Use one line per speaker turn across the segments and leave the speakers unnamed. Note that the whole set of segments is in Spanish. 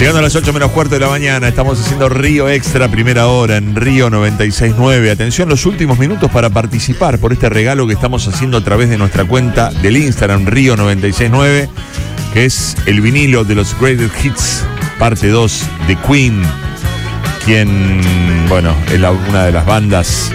Llegando a las 8 menos cuarto de la mañana, estamos haciendo Río Extra, primera hora en Río 96.9. Atención, los últimos minutos para participar por este regalo que estamos haciendo a través de nuestra cuenta del Instagram Río 96.9, que es el vinilo de los Greatest Hits, parte 2 de Queen, quien, bueno, es una de las bandas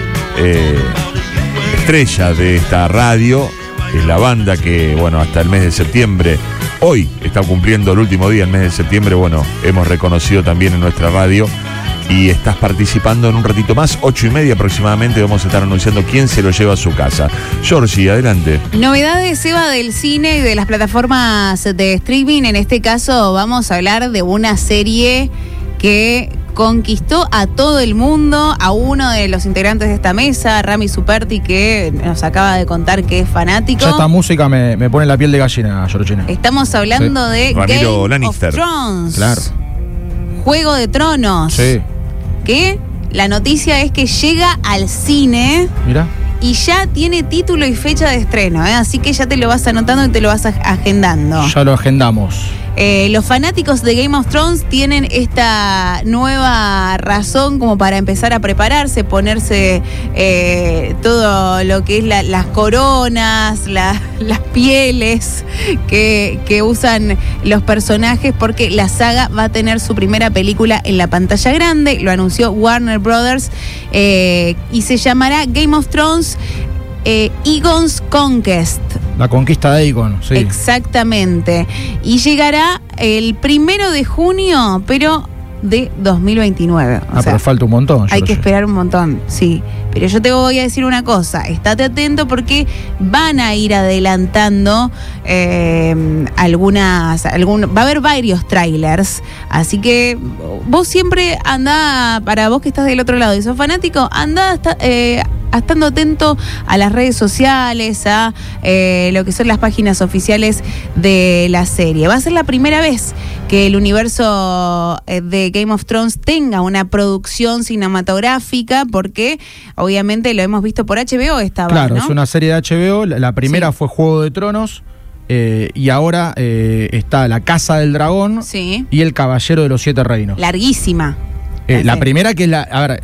estrella de esta radio. Es la banda que, bueno, hasta el mes de septiembre, hoy está cumpliendo el último día, el mes de septiembre, bueno, hemos reconocido también en nuestra radio. Y estás participando en un ratito más, 8:30 aproximadamente, vamos a estar anunciando quién se lo lleva a su casa. Georgie, adelante.
Novedades, Eva, del cine y de las plataformas de streaming. En este caso vamos a hablar de una serie que conquistó a todo el mundo, a uno de los integrantes de esta mesa, Rami Superti, que nos acaba de contar que es fanático.
Ya esta música me pone la piel de gallina, Georgina.
Estamos hablando de
Ramiro
Game
Lannister.
of Thrones.
Claro.
Juego de Tronos.
Sí.
Que la noticia es que llega al cine.
Mira.
Y ya tiene título y fecha de estreno, ¿eh? Así que ya te lo vas anotando y te lo vas agendando.
Ya lo agendamos.
Los fanáticos de Game of Thrones tienen esta nueva razón como para empezar a prepararse, ponerse todo lo que es las coronas, las pieles que usan los personajes, porque la saga va a tener su primera película en la pantalla grande. Lo anunció Warner Brothers y se llamará Game of Thrones Aegon's Conquest.
La conquista de Aegon, sí.
Exactamente. Y llegará el 1 de junio, pero de 2029.
Pero falta un montón.
Hay que esperar un montón, sí. Pero yo te voy a decir una cosa, estate atento porque van a ir adelantando va a haber varios trailers, así que vos siempre andá, para vos que estás del otro lado y sos fanático, andá estando atento a las redes sociales, a lo que son las páginas oficiales de la serie. Va a ser la primera vez que el universo de Game of Thrones tenga una producción cinematográfica, porque obviamente lo hemos visto por HBO,
Claro,
¿no?
Es una serie de HBO. La primera fue Juego de Tronos, y ahora está La Casa del Dragón,
sí,
y El Caballero de los Siete Reinos.
Larguísima.
La primera, que es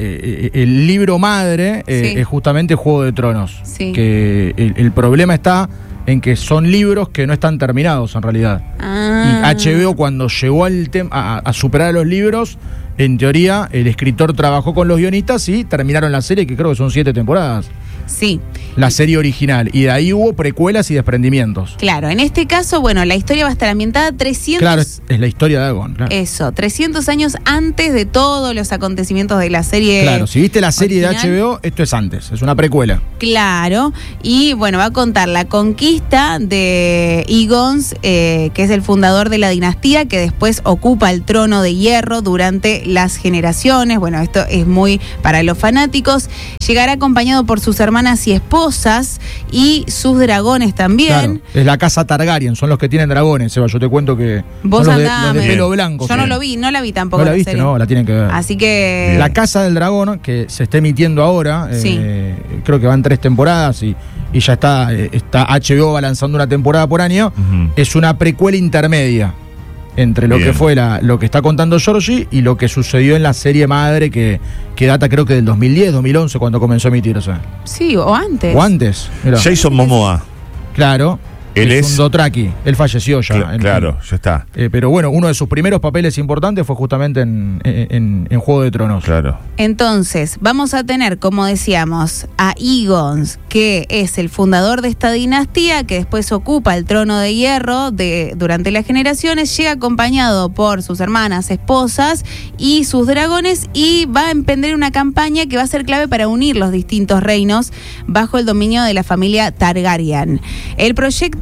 el libro madre, es justamente Juego de Tronos.
Sí.
Que el problema está en que son libros que no están terminados en realidad. Y HBO, cuando llegó a superar los libros, en teoría el escritor trabajó con los guionistas y terminaron la serie, que creo que son 7 temporadas.
Sí.
La serie original. Y de ahí hubo precuelas y desprendimientos.
Claro, en este caso, bueno, la historia va a estar ambientada 300...
Claro, es la historia de Aegon. Claro.
Eso, 300 años antes de todos los acontecimientos de la serie.
Claro, si viste la serie original de HBO, esto es antes, es una precuela.
Claro, y bueno, va a contar la conquista de Aegon, que es el fundador de la dinastía, que después ocupa el trono de hierro durante las generaciones. Bueno, esto es muy para los fanáticos. Llegará acompañado por sus hermanas y esposas y sus dragones también.
Claro, es la casa Targaryen, son los que tienen dragones, Seba. Yo te cuento que
vos
son
los de
pelo blanco.
Yo no lo vi, no la vi tampoco.
¿No la viste? No, la tienen que ver.
Así que...
La Casa del Dragón, que se está emitiendo ahora, creo que van 3 temporadas y ya está HBO va lanzando una temporada por año. Es una precuela intermedia entre lo que fue lo que está contando Georgie y lo que sucedió en la serie madre que data creo que del 2010, 2011 cuando comenzó a emitirse.
Sí, o antes.
O antes. Mirá.
Jason Momoa.
Claro. Él es un Dothraki. Él falleció ya.
Claro, ya está.
Pero bueno, uno de sus primeros papeles importantes fue justamente en Juego de Tronos.
Claro.
Entonces, vamos a tener, como decíamos, a Aegon, que es el fundador de esta dinastía, que después ocupa el trono de hierro durante las generaciones, llega acompañado por sus hermanas, esposas y sus dragones, y va a emprender una campaña que va a ser clave para unir los distintos reinos bajo el dominio de la familia Targaryen. El proyecto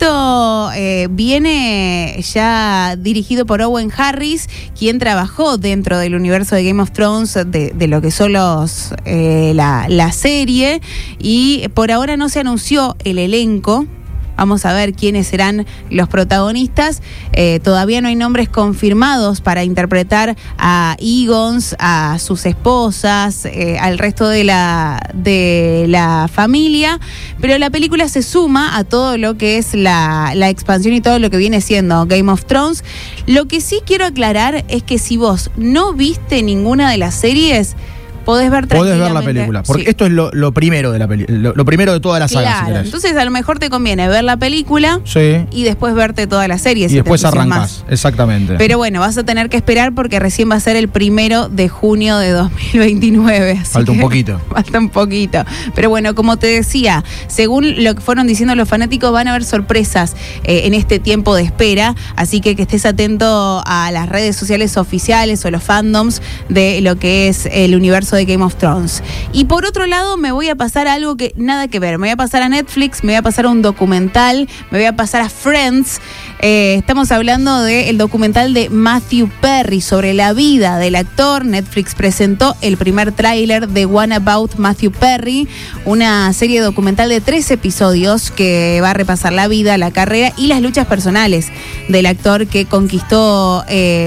viene ya dirigido por Owen Harris, quien trabajó dentro del universo de Game of Thrones, de lo que son la serie, y por ahora no se anunció el elenco Vamos a ver quiénes serán los protagonistas. Todavía no hay nombres confirmados para interpretar a Eagons, a sus esposas, al resto de la familia, pero la película se suma a todo lo que es la expansión y todo lo que viene siendo Game of Thrones. Lo que sí quiero aclarar es que si vos no viste ninguna de las series, podés ver
la película, porque esto es lo primero de la película, lo primero de toda la saga.
Claro, entonces a lo mejor te conviene ver la película y después verte toda la serie.
Y después arrancás, exactamente.
Pero bueno, vas a tener que esperar porque recién va a ser el 1 de junio de 2029.
Falta un poquito.
Falta un poquito. Pero bueno, como te decía, según lo que fueron diciendo los fanáticos, van a haber sorpresas en este tiempo de espera, así que estés atento a las redes sociales oficiales o los fandoms de lo que es el universo de Game of Thrones. Y por otro lado me voy a pasar a algo que nada que ver, me voy a pasar a Netflix, me voy a pasar a un documental, me voy a pasar a Friends. Estamos hablando del documental de Matthew Perry sobre la vida del actor. Netflix presentó el primer tráiler de One About Matthew Perry, una serie documental de 3 episodios que va a repasar la vida, la carrera y las luchas personales del actor que conquistó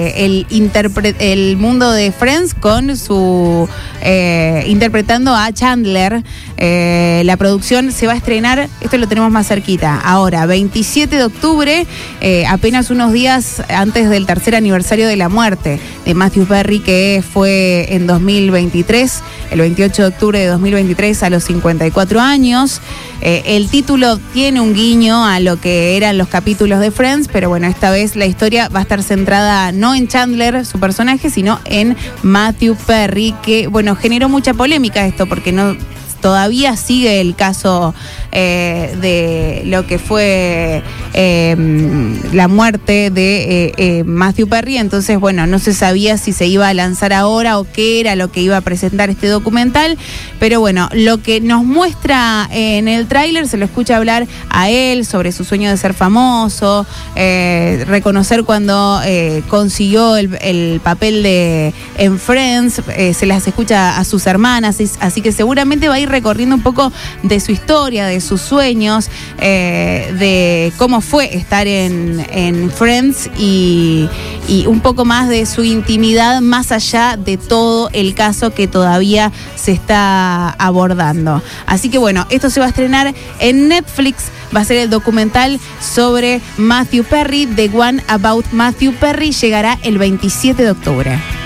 el mundo de Friends con su interpretando a Chandler. La producción se va a estrenar, esto lo tenemos más cerquita, ahora 27 de octubre, apenas unos días antes del 3er aniversario de la muerte de Matthew Perry, que fue en 2023, el 28 de octubre de 2023, a los 54 años. El título tiene un guiño a lo que eran los capítulos de Friends, pero bueno, esta vez la historia va a estar centrada no en Chandler, su personaje, sino en Matthew Perry, que bueno, generó mucha polémica esto, porque todavía sigue el caso de lo que fue la muerte de Matthew Perry. Entonces, bueno, no se sabía si se iba a lanzar ahora o qué era lo que iba a presentar este documental. Pero bueno, lo que nos muestra en el tráiler, se lo escucha hablar a él sobre su sueño de ser famoso, reconocer cuando consiguió el papel en Friends, se las escucha a sus hermanas, así que seguramente va a ir recorriendo un poco de su historia, de sus sueños, de cómo fue estar en Friends y un poco más de su intimidad, más allá de todo el caso que todavía se está abordando. Así que bueno, esto se va a estrenar en Netflix, va a ser el documental sobre Matthew Perry, The One About Matthew Perry, llegará el 27 de octubre.